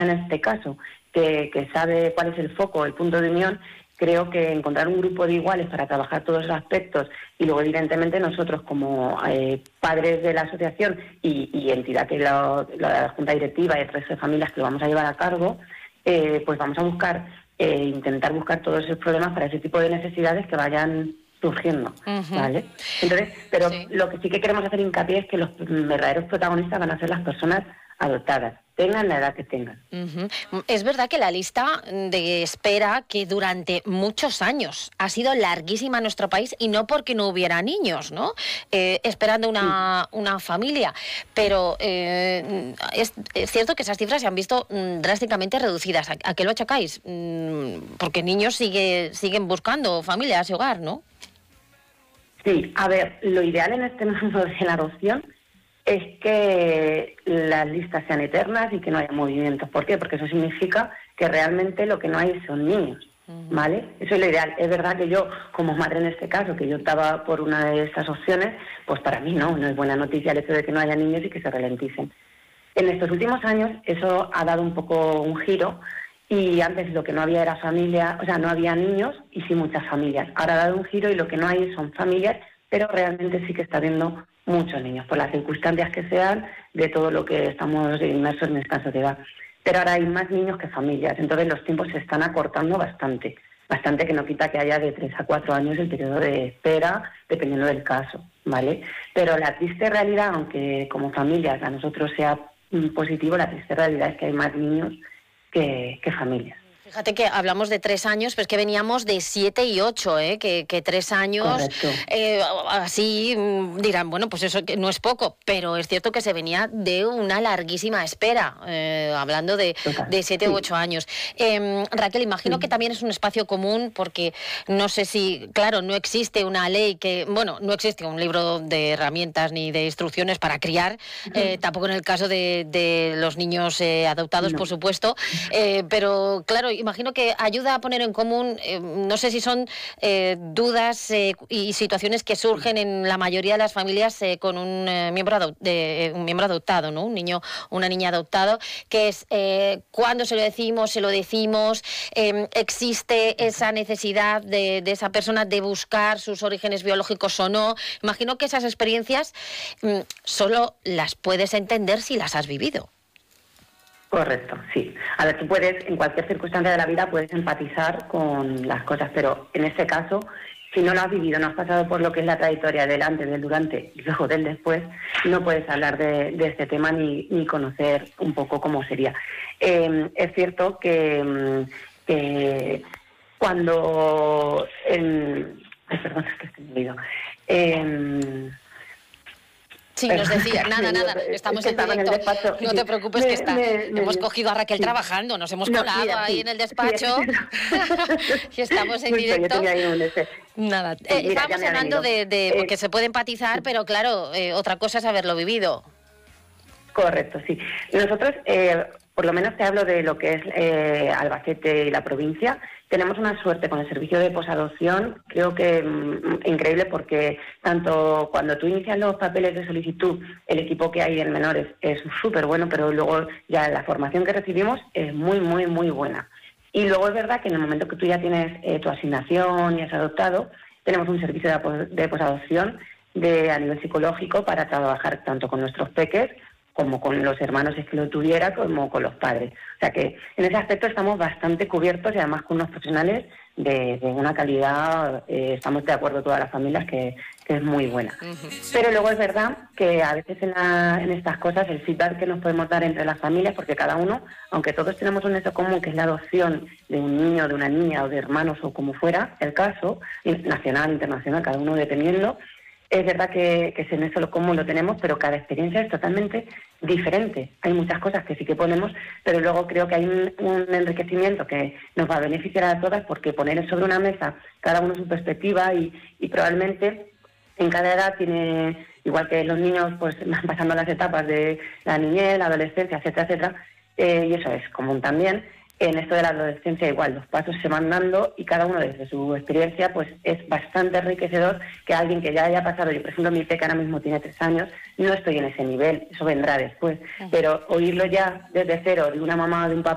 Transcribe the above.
en este caso, que sabe cuál es el foco, el punto de unión, creo que encontrar un grupo de iguales para trabajar todos los aspectos y luego evidentemente nosotros como padres de la asociación y entidad que la Junta Directiva y el resto de familias que lo vamos a llevar a cargo, pues vamos a buscar, intentar buscar todos esos problemas para ese tipo de necesidades que vayan surgiendo, ¿vale? Entonces, pero Sí. lo que sí que queremos hacer hincapié es que los verdaderos protagonistas van a ser las personas adoptadas, tengan la edad que tengan. Es verdad que la lista de espera, que durante muchos años ha sido larguísima en nuestro país, y no porque no hubiera niños, ¿no? Esperando una familia, pero es cierto que esas cifras se han visto drásticamente reducidas. ¿A qué lo achacáis? Porque niños siguen buscando familias y hogar, ¿no? Sí, a ver, lo ideal en este mundo de la adopción es que las listas sean eternas y que no haya movimientos. ¿Por qué? Porque eso significa que realmente lo que no hay son niños, ¿vale? Eso es lo ideal. Es verdad que yo, como madre en este caso, que yo optaba por una de estas opciones, pues para mí no es buena noticia el hecho de que no haya niños y que se ralenticen. En estos últimos años eso ha dado un poco un giro y antes lo que no había era familia, o sea, no había niños y sí muchas familias. Ahora ha dado un giro y lo que no hay son familias, pero realmente sí que está habiendo muchos niños, por las circunstancias que sean, de todo lo que estamos inmersos en esta sociedad. Pero ahora hay más niños que familias, entonces los tiempos se están acortando bastante, que no quita que haya de 3 a 4 años el periodo de espera, dependiendo del caso, ¿vale? Pero la triste realidad, aunque como familias a nosotros sea positivo, la triste realidad es que hay más niños que familias. Fíjate que hablamos de 3 años, pero es que veníamos de 7 y 8, que 3 años, así dirán, bueno, pues eso que no es poco, pero es cierto que se venía de una larguísima espera, hablando de 7 u 8 años. Raquel, imagino que también es un espacio común, porque no sé si, claro, no existe una ley que, bueno, no existe un libro de herramientas ni de instrucciones para criar, tampoco en el caso de los niños adoptados, por supuesto, pero claro, imagino que ayuda a poner en común, no sé si son dudas y situaciones que surgen en la mayoría de las familias con un miembro adoptado, ¿no? Un niño, una niña adoptado, que es cuándo se lo decimos, existe esa necesidad de esa persona de buscar sus orígenes biológicos o no. Imagino que esas experiencias solo las puedes entender si las has vivido. Correcto, sí. A ver, tú puedes, en cualquier circunstancia de la vida, puedes empatizar con las cosas, pero en este caso, si no lo has vivido, no has pasado por lo que es la trayectoria del antes, del durante y luego del después, no puedes hablar de este tema ni conocer un poco cómo sería. Es cierto que cuando... perdón, es que estoy olvidado. Sí, nos decía, nada, estamos en directo, no te preocupes que hemos cogido a Raquel trabajando, nos hemos colado ahí en el despacho y estamos en directo. Nada, estábamos hablando de porque se puede empatizar, pero claro, otra cosa es haberlo vivido. Correcto, sí. Nosotros, por lo menos te hablo de lo que es Albacete y la provincia. Tenemos una suerte con el servicio de posadopción, creo que increíble, porque tanto cuando tú inicias los papeles de solicitud, el equipo que hay en menores es súper bueno, pero luego ya la formación que recibimos es muy, muy, muy buena. Y luego es verdad que en el momento que tú ya tienes tu asignación y has adoptado, tenemos un servicio de posadopción a nivel psicológico para trabajar tanto con nuestros peques como con los hermanos si es que lo tuviera, como con los padres. O sea que en ese aspecto estamos bastante cubiertos y además con unos profesionales de una calidad, estamos de acuerdo todas las familias, que es muy buena. Pero luego es verdad que a veces en estas cosas el feedback que nos podemos dar entre las familias, porque cada uno, aunque todos tenemos un hecho común que es la adopción de un niño, de una niña o de hermanos o como fuera el caso, nacional, internacional, cada uno dependiendo, es verdad que en eso común lo tenemos, pero cada experiencia es totalmente diferente. Hay muchas cosas que sí que ponemos, pero luego creo que hay un enriquecimiento que nos va a beneficiar a todas, porque poner sobre una mesa cada uno su perspectiva y probablemente en cada edad tiene, igual que los niños pues van pasando las etapas de la niñez, la adolescencia, etcétera, etcétera, y eso es común también. En esto de la adolescencia igual, los pasos se van dando y cada uno desde su experiencia pues es bastante enriquecedor que alguien que ya haya pasado. Yo, por ejemplo, mi peque ahora mismo tiene 3 años, no estoy en ese nivel, eso vendrá después, pero oírlo ya desde cero de una mamá o de un papá